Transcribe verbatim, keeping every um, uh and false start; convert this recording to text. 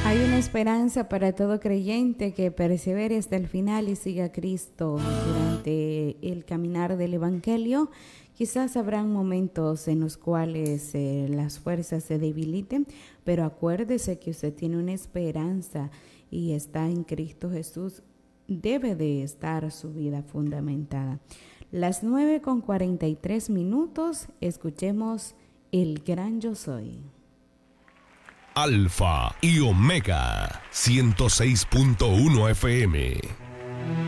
Hay una esperanza para todo creyente que persevere hasta el final y siga a Cristo durante el caminar del Evangelio. Quizás habrán momentos en los cuales eh, las fuerzas se debiliten, pero acuérdese que usted tiene una esperanza y está en Cristo Jesús. Debe de estar su vida fundamentada. Las nueve con cuarenta y tres minutos, escuchemos El Gran Yo Soy. Alfa y Omega, ciento seis punto uno F M.